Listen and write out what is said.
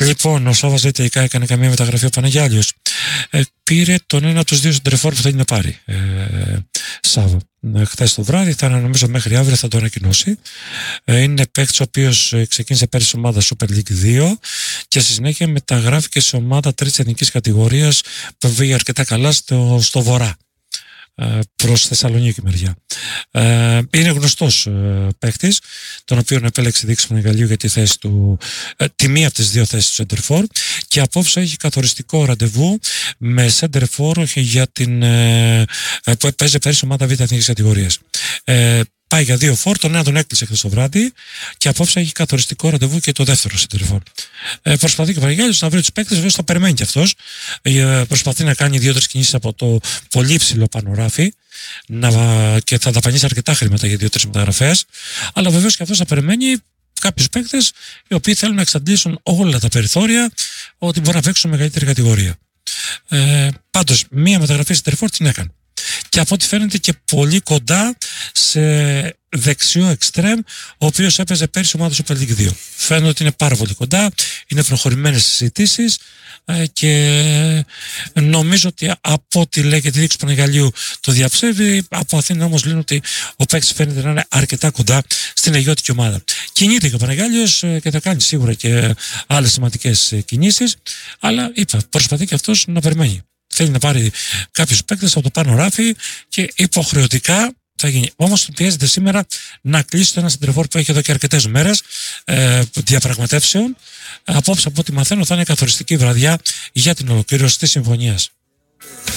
Λοιπόν, ο Σάββας τελικά έκανε καμία μεταγραφή ο Παναγιάλιος. Πήρε τον ένα από τους δύο σεντερφόρ που θέλει να πάρει. Σάββα. Χθες το βράδυ, θα νομίζω μέχρι αύριο θα το ανακοινώσει. Είναι παίκτης ο οποίος ξεκίνησε πέρυσι ομάδα Super League 2 και στη συνέχεια μεταγράφηκε σε ομάδα τρίτης εθνικής κατηγορίας που πήγε αρκετά καλά στο βορρά, προς Θεσσαλονίκη μεριά. Είναι γνωστός παίκτης, τον οποίο επέλεξε Δίκης Παναγιαλίου για τη θέση του, τη μία από τις δύο θέσεις του Σέντερφορ, και απόψε έχει καθοριστικό ραντεβού με Σέντερφορ για που παίζει πέρυσι ομάδα Β' εθνικής κατηγορίας. Πάει για 2 φόρ, τον ένα τον έκλεισε χθες το βράδυ και απόψε έχει καθοριστικό ραντεβού και το δεύτερο σεντερφόρ. Προσπαθεί και ο Παναγιάλιος να βρει τους παίκτες, βέβαια το περιμένει και αυτός. Προσπαθεί να κάνει 2-3 κινήσεις από το πολύ ψηλό πανοράφι και θα δαπανίσει αρκετά χρήματα για 2-3 μεταγραφές. Αλλά βεβαίως και αυτός θα περιμένει κάποιους παίκτες οι οποίοι θέλουν να εξαντλήσουν όλα τα περιθώρια ότι μπορεί να παίξουν μεγαλύτερη κατηγορία. Πάντως, μία μεταγραφή σεντερφόρ την έκανε. Και από ό,τι φαίνεται και πολύ κοντά σε δεξιό εξτρέμ, ο οποίος έπαιζε πέρυσι ομάδα Super League 2. Φαίνεται ότι είναι πάρα πολύ κοντά, είναι προχωρημένες συζητήσεις και νομίζω ότι από ό,τι λέγεται η Δίκης Παναγιαλίου το διαψεύδει. Από Αθήνα όμως λένε ότι ο παίκτης φαίνεται να είναι αρκετά κοντά στην αιγιώτικη ομάδα. Κινείται και ο Παναγιάλιος και θα κάνει σίγουρα και άλλες σημαντικές κινήσεις, αλλά προσπαθεί και αυτός να περιμένει. Θέλει να πάρει κάποιους παίκτες από το πάνω ράφι και υποχρεωτικά θα γίνει. Όμως πιέζεται σήμερα να κλείσει το ένα σεντερφόρ που έχει εδώ και αρκετές μέρες διαπραγματεύσεων. Απόψε, από ό,τι μαθαίνω, θα είναι καθοριστική βραδιά για την ολοκλήρωση της συμφωνίας.